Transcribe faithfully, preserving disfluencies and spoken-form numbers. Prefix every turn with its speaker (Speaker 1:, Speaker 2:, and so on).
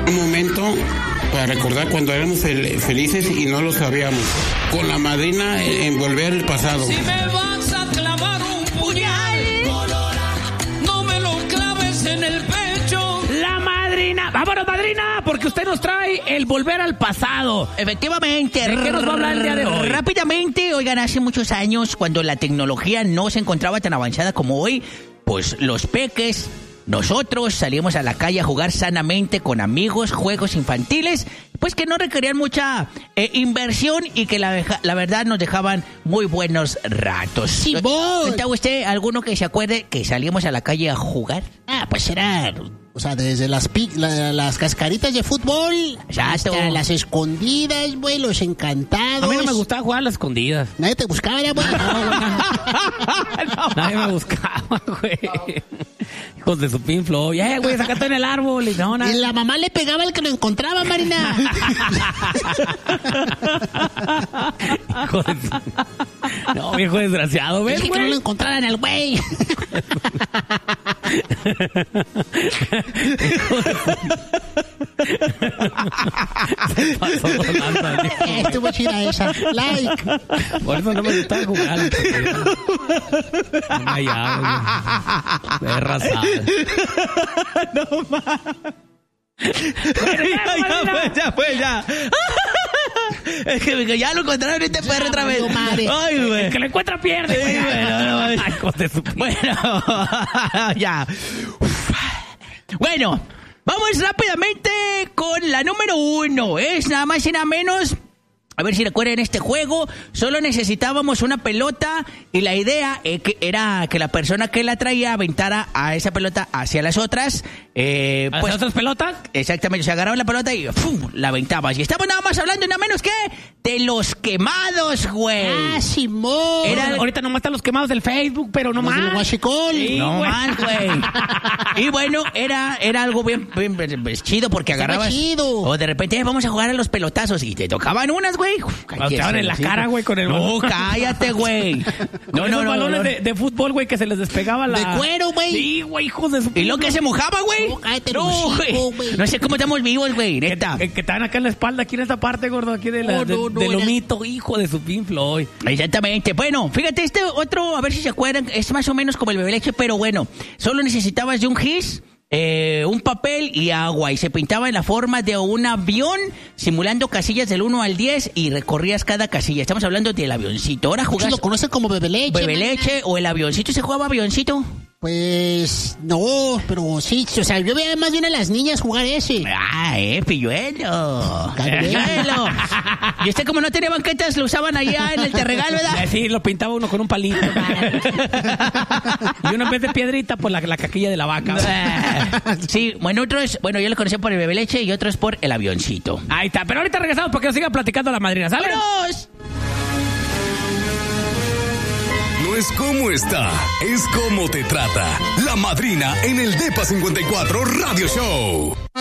Speaker 1: Un momento para recordar cuando éramos fel- felices y no lo sabíamos. Con la madrina en volver al pasado.
Speaker 2: Si me vas a clavar un puñal, no me lo claves en el pecho.
Speaker 3: La madrina. Vámonos, madrina, porque usted nos trae el volver al pasado.
Speaker 4: Efectivamente.
Speaker 3: ¿De qué nos va a hablar el día de hoy?
Speaker 4: Rápidamente, oigan, hace muchos años, cuando la tecnología no se encontraba tan avanzada como hoy, pues los peques, nosotros salíamos a la calle a jugar sanamente con amigos, juegos infantiles, pues que no requerían mucha eh, inversión y que la, la verdad nos dejaban muy buenos ratos.
Speaker 5: Sí, vos.
Speaker 4: ¿Está usted alguno que se acuerde que salíamos a la calle a jugar?
Speaker 5: Ah, pues era... O sea, desde las pi- la, las cascaritas de fútbol
Speaker 4: Exacto.
Speaker 5: hasta las escondidas, güey, los encantados.
Speaker 3: A mí no me gustaba jugar a las escondidas.
Speaker 5: Nadie te buscaba, ya, güey.
Speaker 3: No, nadie me buscaba, güey. Hijos de su pinflo. Ya, güey, sácate en el árbol. Y no, nada.
Speaker 5: Y la mamá le pegaba al que lo encontraba, Marina.
Speaker 3: Hijo de su... No, viejo desgraciado, ¿ves,
Speaker 5: Dije que no lo
Speaker 3: güey?
Speaker 5: encontraran al güey.
Speaker 3: Se pasó de lanza, viejo.
Speaker 5: Estuvo chida esa. Like.
Speaker 3: Por eso no me gustaba jugar. No me hallaba, güey. Perra
Speaker 4: No más.
Speaker 3: Bueno, ya,
Speaker 4: ya fue, ya fue, ya. Es que ya lo encontraron este perro otra vez.
Speaker 5: madre.
Speaker 4: Ay, güey.
Speaker 3: El que lo encuentra pierde, güey.
Speaker 4: Bueno, no,
Speaker 3: Ay, hijos de su...
Speaker 4: Bueno, ya. Bueno, vamos rápidamente con la número uno. Es nada más y nada menos. A ver si recuerdan este juego. Solo necesitábamos una pelota y la idea eh, que era que la persona que la traía aventara a esa pelota hacia las otras. Eh,
Speaker 3: ¿A
Speaker 4: pues,
Speaker 3: las otras pelotas?
Speaker 4: Exactamente, se agarraba la pelota y ¡fum! La aventabas. Y estamos nada más hablando nada menos que de los quemados, güey.
Speaker 5: Ah, Simón.
Speaker 4: Era-
Speaker 3: Ahorita, ahorita nomás están los quemados del Facebook, pero no
Speaker 5: Los del
Speaker 3: más.
Speaker 5: Huachicol.
Speaker 3: Sí,
Speaker 4: No
Speaker 3: güey.
Speaker 4: más, güey. Y bueno, era, era algo bien, bien, bien, bien chido porque
Speaker 5: Estaba
Speaker 4: agarrabas.
Speaker 5: chido.
Speaker 4: O de repente, eh, vamos a jugar a los pelotazos. Y te tocaban unas, güey. Uf,
Speaker 3: Cuando te daban en la
Speaker 4: sí,
Speaker 3: cara, güey, con el
Speaker 4: No,
Speaker 3: balón.
Speaker 4: cállate, güey.
Speaker 3: No,
Speaker 4: No, no, no.
Speaker 3: balones
Speaker 4: no.
Speaker 3: De, de fútbol, güey, que se les despegaba la...
Speaker 5: De cuero, güey.
Speaker 3: Sí, güey, hijos de su...
Speaker 4: Y lo que se mojaba, güey.
Speaker 5: No, cállate el
Speaker 4: No,
Speaker 5: hocico,
Speaker 4: güey.
Speaker 5: güey.
Speaker 4: No sé cómo estamos vivos, güey,
Speaker 3: Que,
Speaker 4: neta.
Speaker 3: que, que estaban acá en la espalda, aquí en esta parte, gordo, aquí de la,
Speaker 5: No,
Speaker 3: de-
Speaker 5: no, no,
Speaker 3: del
Speaker 5: era-
Speaker 3: lomito, hijo de su pinflo.
Speaker 4: Exactamente. Bueno, fíjate, este otro, a ver si se acuerdan, es más o menos como el bebé leche, pero bueno, solo necesitabas de un gis, eh, un papel y agua, y se pintaba en la forma de un avión, simulando casillas del uno al diez, y recorrías cada casilla. Estamos hablando del avioncito. Ahora
Speaker 5: Muchos
Speaker 4: jugás
Speaker 5: lo conocen como bebé leche.
Speaker 4: bebé
Speaker 5: Marina.
Speaker 4: leche o el avioncito. ¿Se jugaba avioncito?
Speaker 5: Pues no, pero sí, o sea, yo veía más bien a las niñas jugar ese.
Speaker 4: Ah, eh, pilluelo.
Speaker 5: Cabrón.
Speaker 4: Pilluelo. Y este como no tenía banquetas, lo usaban allá en el terregal, ¿verdad?
Speaker 3: Sí, lo pintaba uno con un palito. Y uno en vez de piedrita, pues la, la caquilla de la vaca.
Speaker 4: Sí, bueno, otro es, bueno, yo lo conocí por el bebé leche y otro es por el avioncito.
Speaker 3: Ahí está, pero ahorita regresamos porque nos siga platicando la madrina, ¿sale?
Speaker 4: ¡Vámonos!
Speaker 6: No es cómo está, es cómo te trata. La madrina en el Depa cincuenta y cuatro Radio Show.